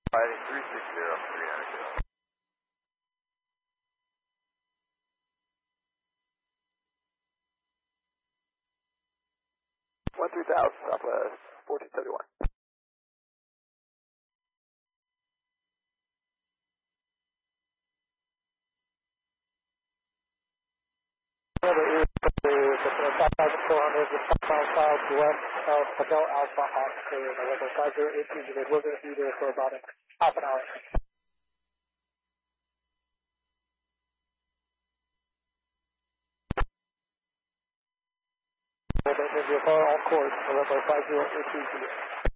Fighting 360, 300. 13,000 Southwest 1471. Is 5,400 with 5 miles west of Patel Alpha on clear. November 5082, we're going to be there for about half an hour. We'll make your car on course, November 5082.